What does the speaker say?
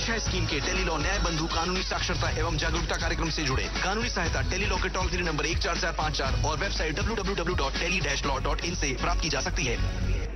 6 scheme के Tele-Law न्याय बंधु कानूनी साक्षरता एवं जागरूकता कार्यक्रम से जुड़े। कानूनी सहायता टेलीलॉ के टोल फ्री नंबर 14454 और वेबसाइट www.tele-law.in से प्राप्त की जा सकती है।